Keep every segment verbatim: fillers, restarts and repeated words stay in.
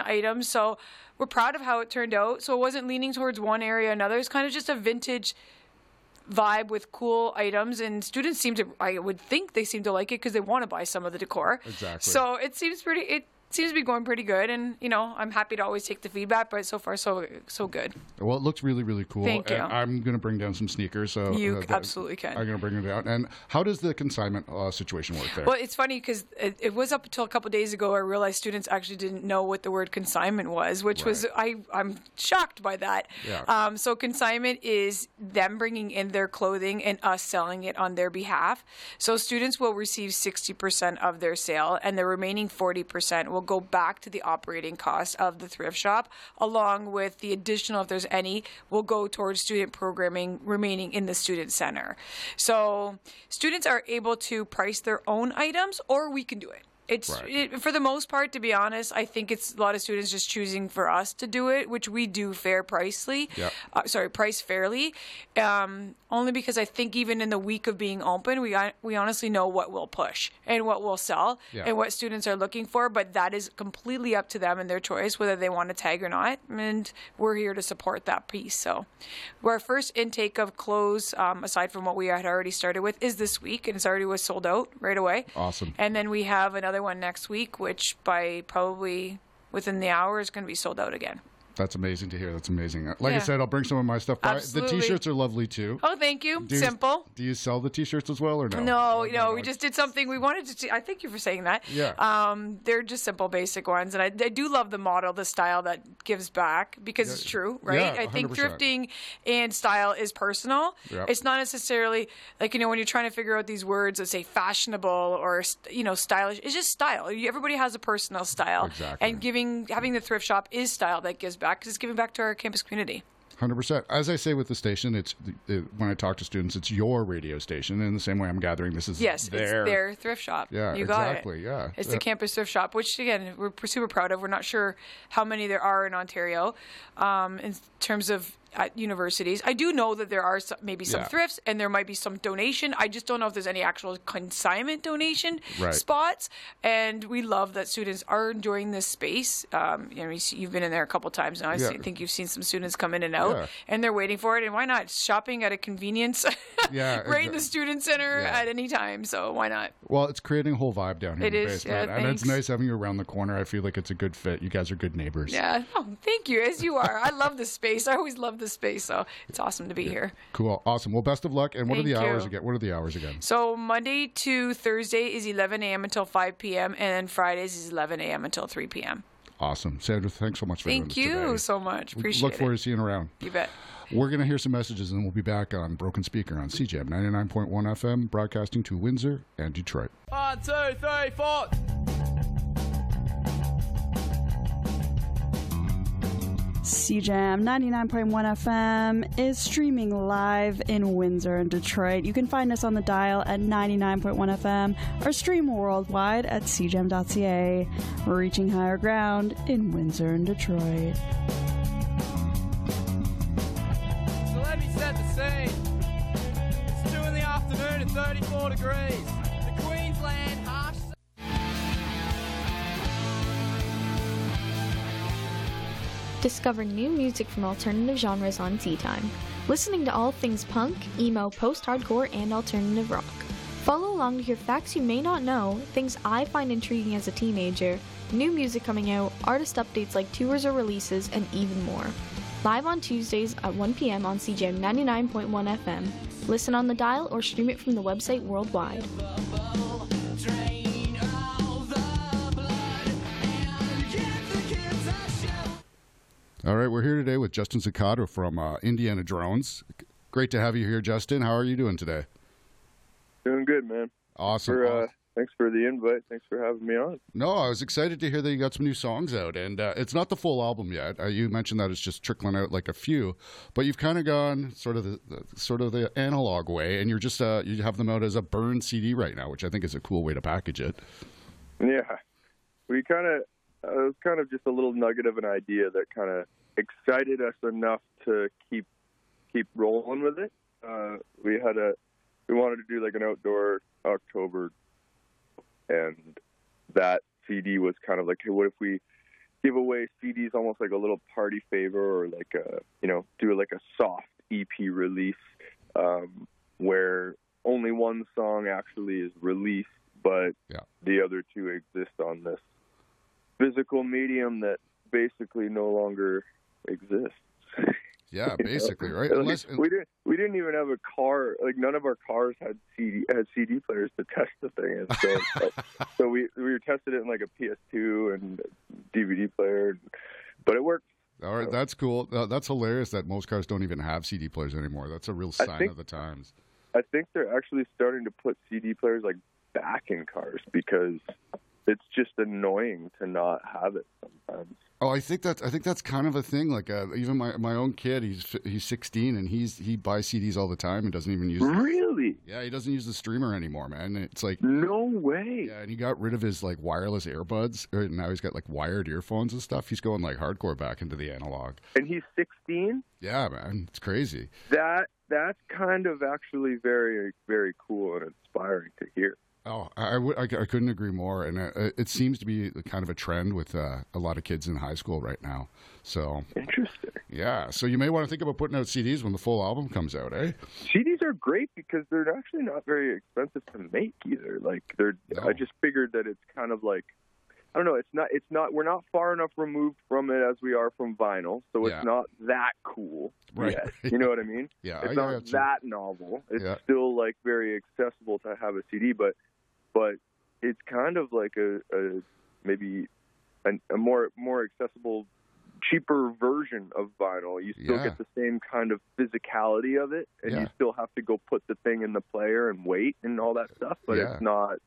items. So we're proud of how it turned out. So it wasn't leaning towards one area or another. It's kind of just a vintage vibe with cool items, and students seem to, I would think they seem to like it because they want to buy some of the decor. Exactly. So it seems pretty, it seems to be going pretty good, and you know, I'm happy to always take the feedback, but so far so so good. Well, it looks really, really cool. Thank you. And I'm going to bring down some sneakers. So You uh, that- absolutely can. I'm going to bring them down. And how does the consignment uh, situation work there? Well, it's funny because it, it was up until a couple days ago I realized students actually didn't know what the word consignment was, which was, I, I'm shocked by that. Yeah. Um, so consignment is them bringing in their clothing and us selling it on their behalf. So students will receive sixty percent of their sale, and the remaining forty percent will go back to the operating cost of the thrift shop, along with the additional, if there's any, will go towards student programming remaining in the student center. So students are able to price their own items, or we can do it. It's Right. it, for the most part, to be honest, I think it's a lot of students just choosing for us to do it, which we do fair pricely. Yep. Uh, sorry, price fairly. Um, only because I think even in the week of being open, we hon- we honestly know what we'll push and what we'll sell Yeah. and what students are looking for. But that is completely up to them and their choice whether they want to tag or not. And we're here to support that piece. So, our first intake of clothes, um, aside from what we had already started with, is this week, and it's already was sold out right away. Awesome. And then we have another one next week, which by probably within the hour is going to be sold out again. That's amazing to hear. That's amazing. Like I Yeah. said, I'll bring some of my stuff by. Absolutely. The T-shirts are lovely too. Oh, thank you. Do you- Simple. Do you sell the T-shirts as well, or no? No, Oh, no, we just did something. We wanted to. See, I thank you for saying that. Yeah. Um, they're just simple, basic ones, and I, I do love the model, the style that gives back because it's true, right? Yeah, I think one hundred percent. thrifting and style is personal. Yep. It's not necessarily like, you know, when you're trying to figure out these words that say fashionable or, you know, stylish. It's just style. You- Everybody has a personal style, Exactly. and giving having the thrift shop is style that gives back because it's giving back to our campus community. one hundred percent. As I say with the station, it's it, when I talk to students, it's your radio station. In the same way I'm gathering, this is Yes, their. it's their thrift shop. Yeah, you got exactly, it. yeah. It's Yeah. the campus thrift shop, which again we're super proud of. We're not sure how many there are in Ontario, um, in terms of at universities. I do know that there are some, maybe some Yeah. thrifts, and there might be some donation. I just don't know if there's any actual consignment donation Right. spots. And we love that students are enjoying this space. Um, you know, you see- you've been in there a couple times now. I Yeah. see- think you've seen some students come in and out, Yeah. and they're waiting for it. And why not? Shopping at a convenience, Yeah, right in the exa- student center Yeah. at any time. So why not? Well, it's creating a whole vibe down here It in the is, basement, yeah, and it's thanks. nice having you around the corner. I feel like it's a good fit. You guys are good neighbors. Yeah. Oh, thank you. As you are. I love this space. I always love this space. So it's awesome to be here. Cool, awesome. Well, best of luck. And what are Thank the hours you. again? What are the hours again? So Monday to Thursday is eleven a.m. until five p.m. and then Fridays is eleven a.m. until three p.m. Awesome, Sandra. Thanks so much for doing Thank this you today. so much. We Appreciate Look forward it. to seeing you around. You bet. We're going to hear some messages, and then we'll be back on Broken Speaker on C J M ninety-nine point one F M, broadcasting to Windsor and Detroit. One, two, three, four. C J M ninety-nine point one F M is streaming live in Windsor and Detroit. You can find us on the dial at ninety-nine point one F M or stream worldwide at c j m dot c a. We're reaching higher ground in Windsor and Detroit. So let me set the scene. It's two in the afternoon and thirty-four degrees. The Queensland harsh. Discover new music from alternative genres on Tea Time. Listening to all things punk, emo, post-hardcore, and alternative rock. Follow along to hear facts you may not know, things I find intriguing as a teenager, new music coming out, artist updates like tours or releases, and even more. Live on Tuesdays at one p.m. on C J M ninety-nine point one F M. Listen on the dial or stream it from the website worldwide. All right, we're here today with Justin Zaccato from uh, Indiana Drones. Great to have you here, Justin. How are you doing today? Doing good, man. Awesome. For, uh, awesome. thanks for the invite. Thanks for having me on. No, I was excited to hear that you got some new songs out, and uh, it's not the full album yet. Uh, you mentioned that it's just trickling out like a few, but you've kind of gone sort of the, the sort of the analog way, and you're just uh, you have them out as a burn C D right now, which I think is a cool way to package it. Yeah, we kind of uh, it was kind of just a little nugget of an idea that kind of excited us enough to keep keep rolling with it. Uh, we had a we wanted to do like an outdoor October, and that C D was kind of like, hey, what if we give away C Ds almost like a little party favor, or like a, you know, do like a soft E P release um, where only one song actually is released, but yeah. the other two exist on this physical medium that basically no longer exists. Yeah, basically, right? Like, Unless, we didn't we didn't even have a car. Like, none of our cars had C D had C D players to test the thing. And so, so, so we we tested it in like a P S two and D V D player, but it worked. all right, that's cool. Uh, that's hilarious that most cars don't even have C D players anymore. That's a real sign think- of the times. I think they're actually starting to put C D players like back in cars because it's just annoying to not have it sometimes. Oh, I think that's I think that's kind of a thing. Like uh, even my, my own kid, he's he's sixteen and he's he buys C Ds all the time and doesn't even use. The, Really? yeah, he doesn't use the streamer anymore, man. It's like No way. yeah, and he got rid of his like wireless earbuds, and now he's got like wired earphones and stuff. He's going like hardcore back into the analog. And he's sixteen? Yeah, man, it's crazy. That that's kind of actually very very cool and inspiring to hear. Oh, I, I, would- I, I couldn't agree more. And uh, it seems to be kind of a trend with uh, a lot of kids in high school right now. So, Interesting. yeah. So you may want to think about putting out C Ds when the full album comes out, eh? C Ds are great because they're actually not very expensive to make either. Like they're, No. I just figured that it's kind of like, I don't know. It's not. It's not. We're not far enough removed from it as we are from vinyl, so it's Yeah. not that cool Right. yet. You know what I mean? Yeah, It's I not got you. that novel. It's Yeah. still like very accessible to have a C D, but but it's kind of like a, a maybe a, a more more accessible, cheaper version of vinyl. You still Yeah. get the same kind of physicality of it, and Yeah. you still have to go put the thing in the player and wait and all that stuff. But Yeah. it's not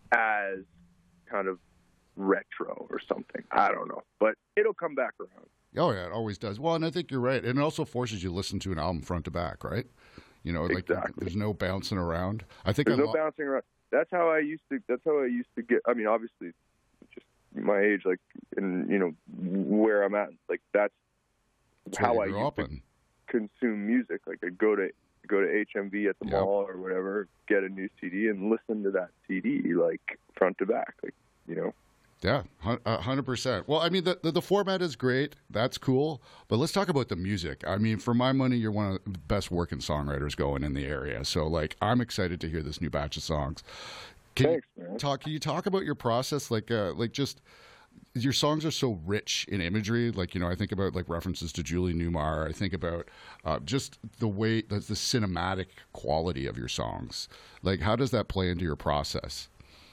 as kind of retro or something. I don't know, but it'll come back around. Oh yeah, it always does. Well, and I think you're right. And it also forces you to listen to an album front to back, right? You know, like Exactly. there's no bouncing around. I think There's I no lo- bouncing around. That's how I used to. That's how I used to get. I mean, obviously, just my age, like, and you know where I'm at. Like that's that's how what I you grew used up to in. consume music. Like I go to go to H M V at the Yep. mall or whatever, get a new C D and listen to that C D like front to back. Like you know. Yeah, hun- a hundred percent. Well, I mean, the, the the format is great. That's cool. But let's talk about the music. I mean, for my money, you're one of the best working songwriters going in the area. So, like, I'm excited to hear this new batch of songs. Can Thanks, you man. talk? Can you talk about your process? Like, uh, like just your songs are so rich in imagery. Like, you know, I think about like references to Julie Newmar. I think about uh, just the way the, the cinematic quality of your songs. Like, how does that play into your process?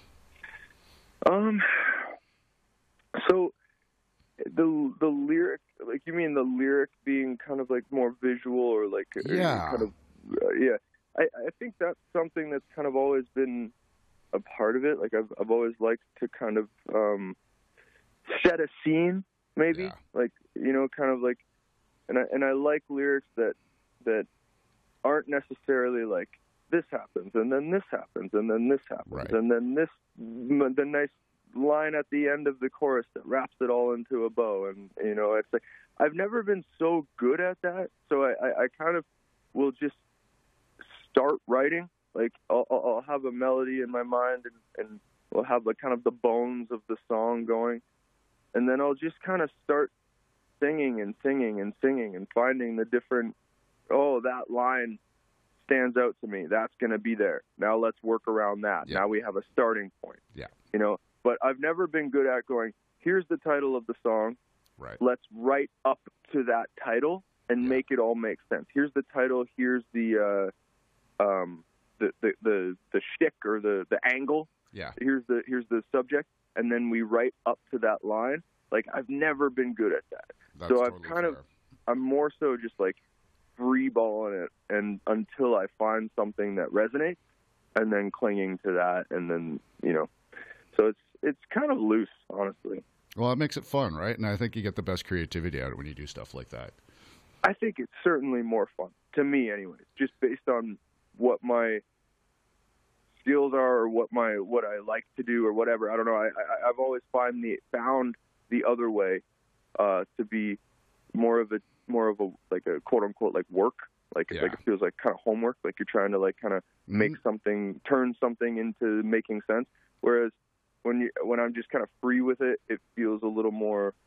Um. So, the the lyric, like you mean the lyric being kind of like more visual or like uh, Yeah. kind of uh, yeah. I I think that's something that's kind of always been a part of it. Like I've I've always liked to kind of um, set a scene, maybe Yeah. like you know, kind of like, and I and I like lyrics that that aren't necessarily like this happens and then this happens and then this happens Right. and then this the nice line at the end of the chorus that wraps it all into a bow. And you know, it's like I've never been so good at that, so I, I, I kind of will just start writing. Like I'll, I'll I'll have a melody in my mind, and, and we'll have like kind of the bones of the song going, and then I'll just kind of start singing and singing and singing and finding the different. Oh, that line stands out to me. That's going to be there. Now let's work around that. Yeah. Now we have a starting point. Yeah. You know, but I've never been good at going, here's the title of the song. Right. Let's write up to that title and Yeah. make it all make sense. Here's the title. Here's the, uh, um, the, the, the, the shtick or the, the angle. Yeah. Here's the, here's the subject. And then we write up to that line. Like I've never been good at that. That's So I've totally kind of- fair. I'm more so just like free balling it, and until I find something that resonates, and then clinging to that, and then you know, so it's it's kind of loose, honestly. Well, it makes it fun, right? And I think you get the best creativity out of it when you do stuff like that. I think it's certainly more fun to me, anyways, just based on what my skills are, or what my what I like to do, or whatever. I don't know. I, I I've always find the found the other way uh, to be more of a more of a like a quote unquote like work. Like Yeah. like it feels like kind of homework. Like you're trying to like kind of make Mhm. something, turn something into making sense. Whereas when you when I'm just kind of free with it, it feels a little more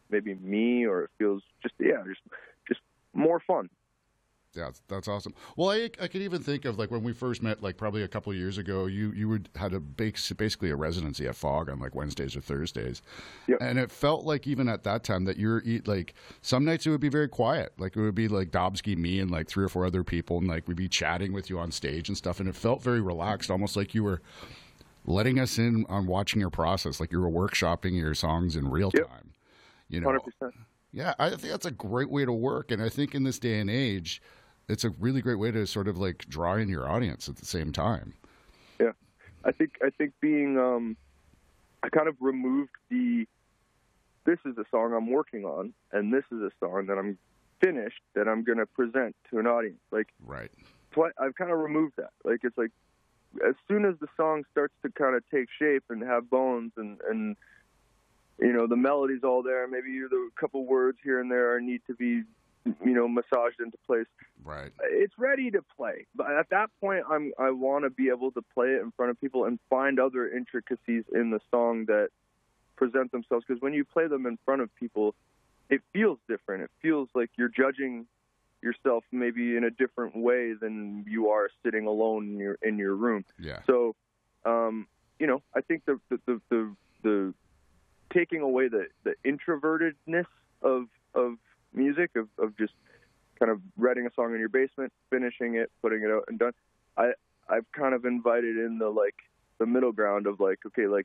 maybe me, or it feels just yeah, just just more fun. Yeah, that's, that's awesome. Well, I I could even think of like when we first met, like probably a couple of years ago. You you would had a base, basically a residency at Fog on like Wednesdays or Thursdays, Yep. and it felt like even at that time that you're eat like some nights it would be very quiet. Like it would be like Dobsky, me, and like three or four other people, and like we'd be chatting with you on stage and stuff, and it felt very relaxed, almost like you were letting us in on watching your process, like you were workshopping your songs in real Yep. time. You know, one hundred percent. yeah, I think that's a great way to work, and I think in this day and age, it's a really great way to sort of like draw in your audience at the same time. Yeah, I think I think being um, I kind of removed the this is a song I'm working on, and this is a song that I'm finished that I'm going to present to an audience. Like, Right. so I, I've kind of removed that. Like, it's like as soon as the song starts to kind of take shape and have bones, and and you know the melody's all there, maybe the couple words here and there need to be you know massaged into place. Right. It's ready to play, but at that point, I'm I want to be able to play it in front of people and find other intricacies in the song that present themselves. Because when you play them in front of people, it feels different. It feels like you're judging yourself maybe in a different way than you are sitting alone in your in your room. Yeah. So, um, you know, I think the the the, the, the taking away the, the introvertedness of of music, of, of just kind of writing a song in your basement, finishing it, putting it out and done. I, I've kind of invited in the, like, the middle ground of like, okay, like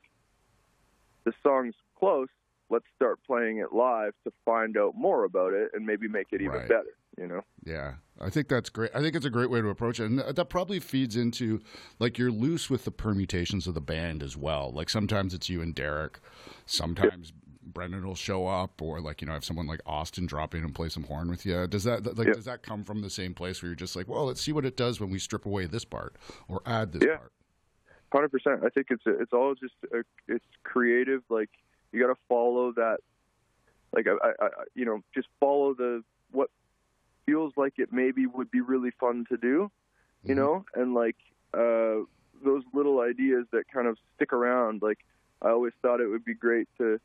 the song's close. Let's start playing it live to find out more about it and maybe make it even Right. better, you know? Yeah, I think that's great. I think it's a great way to approach it. And that probably feeds into, like, you're loose with the permutations of the band as well. Like, sometimes it's you and Derek. Sometimes Brendan will show up, or, like, you know, have someone like Austin drop in and play some horn with you. Does that, like, Yeah. does that come from the same place where you're just like, well, let's see what it does when we strip away this part or add this Yeah. part? one hundred percent. I think it's it's all just a, it's creative. Like, you got to follow that. Like, I, I, I, you know, just follow the what feels like it maybe would be really fun to do, you Mhm. know, and like uh, those little ideas that kind of stick around. Like, I always thought it would be great to,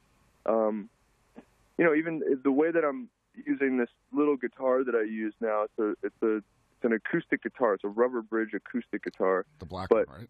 um, you know, even the way that I'm using this little guitar that I use now. It's a it's a it's an acoustic guitar. It's a rubber bridge acoustic guitar. The black But- one, right?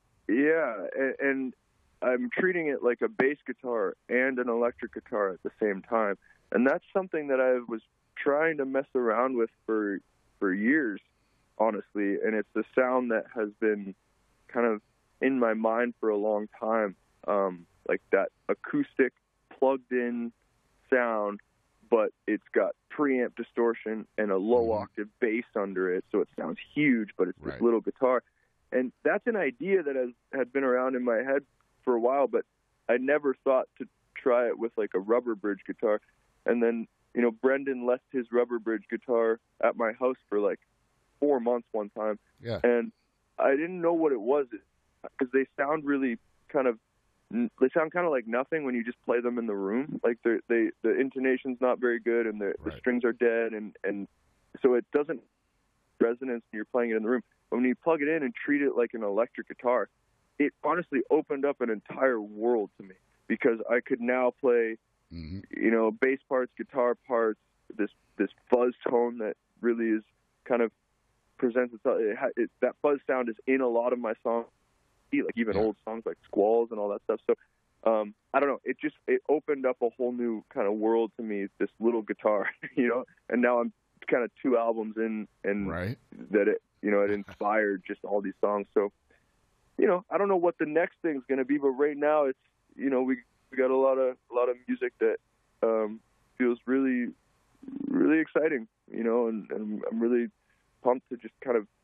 Yeah, and, and I'm treating it like a bass guitar and an electric guitar at the same time, and that's something that I was trying to mess around with for for years, honestly. And it's a sound that has been kind of in my mind for a long time, um, like that acoustic plugged-in sound, but it's got preamp distortion and a low Mhm. octave bass under it, so it sounds huge, but it's Right. this little guitar. And that's an idea that has had been around in my head for a while, but I never thought to try it with like a rubber bridge guitar. And then, you know, Brendan left his rubber bridge guitar at my house for like four months one time. Yeah. And I didn't know what it was because they sound really kind of, they sound kind of like nothing when you just play them in the room. Like they they the intonation's not very good, and the, the Right. strings are dead, and, and so it doesn't resonance when you're playing it in the room. But when you plug it in and treat it like an electric guitar, it honestly opened up an entire world to me, because I could now play, hmm you know, bass parts, guitar parts, this this fuzz tone that really is kind of presents itself. It ha- it, that fuzz sound is in a lot of my songs, like even Yeah. old songs like Squalls and all that stuff. So um, I don't know. It just it opened up a whole new kind of world to me. This little guitar, you know, and now I'm kind of two albums in, and Right. that it, you know, it inspired just all these songs. So, you know, I don't know what the next thing's going to be, but right now it's, you know, we we got a lot of a lot of music that um, feels really, really exciting, you know, and, and I'm really pumped to just kind of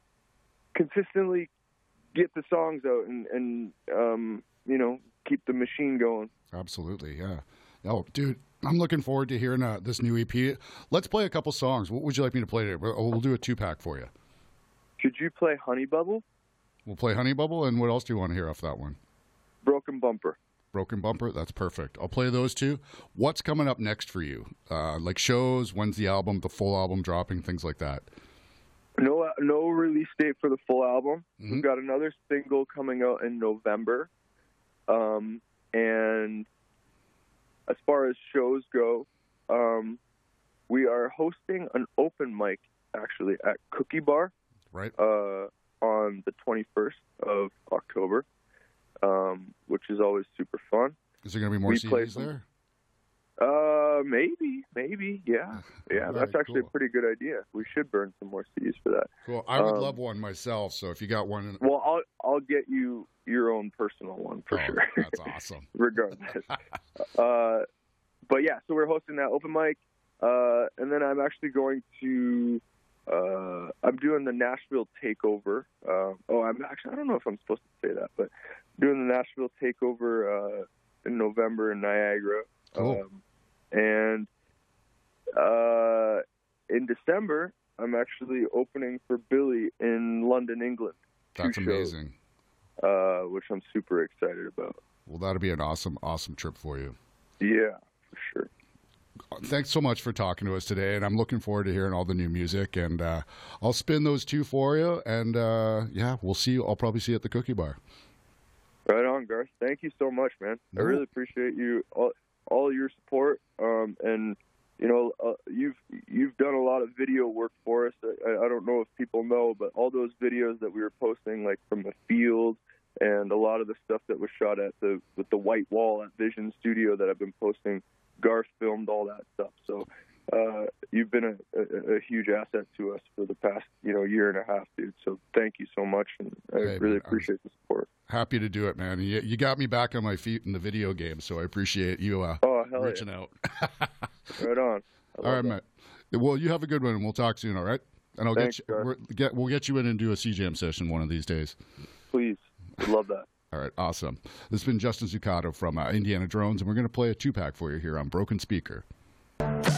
consistently get the songs out and, and um, you know, keep the machine going. Absolutely, yeah. Oh, dude, I'm looking forward to hearing uh, this new E P. Let's play a couple songs. What would you like me to play today? We'll, we'll do a two-pack for you. Should you play Honey Bubble? We'll play Honey Bubble, and what else do you want to hear off that one? Broken Bumper. Broken Bumper? That's perfect. I'll play those two. What's coming up next for you? Uh, like shows, when's the album, the full album dropping, things like that? No, no release date for the full album. Mhm. We've got another single coming out in November, um, and as far as shows go, um, we are hosting an open mic actually at Cookie Bar, Right. uh, on the twenty-first of October, um, which is always super fun. Is there going to be more we C play Ds some- there? Uh, maybe, maybe, yeah, yeah. All That's right, actually cool. a pretty good idea. We should burn some more C Ds for that. Cool. I would Um, love one myself. So if you got one, in, Well, I'll I'll get you your own personal one for oh, sure. that's awesome. Regardless. uh, but yeah, so we're hosting that open mic, uh, and then I'm actually going to. Uh, I'm doing the Nashville Takeover. Uh, oh, I'm actually I don't know if I'm supposed to say that, but doing the Nashville Takeover uh, in November in Niagara. Cool. Um, and uh, in December, I'm actually opening for Billy in London, England. Two That's shows, amazing. uh, which I'm super excited about. Well, that'll be an awesome, awesome trip for you. Yeah, for sure. Thanks so much for talking to us today, and I'm looking forward to hearing all the new music. And uh, I'll spin those two for you, and uh, yeah, we'll see you. I'll probably see you at the Cookie Bar. Right on, Garth. Thank you so much, man. No. I really appreciate you all, all your support. Um, and you know, uh, you've you've done a lot of video work for us. I, I don't know if people know, but all those videos that we were posting, like from the field, and a lot of the stuff that was shot at the with the white wall at Vision Studio that I've been posting, Garth filmed all that stuff. So uh, you've been a, a, a huge asset to us for the past you know year and a half, dude. So thank you so much, and I Hey, really man, I was- appreciate the support. Happy to do it, man. You, you got me back on my feet in the video game, so I appreciate you uh, Oh hell reaching yeah! out. Right on. I all love right, that. Matt. Well, you have a good one, and we'll talk soon. All right. And I'll Thanks, get you. Garth. We're, get we'll get you in and do a C Jam session one of these days. Please, would love that. All right, awesome. This has been Justin Zuccato from uh, Indiana Drones, and we're going to play a two pack for you here on Broken Speaker.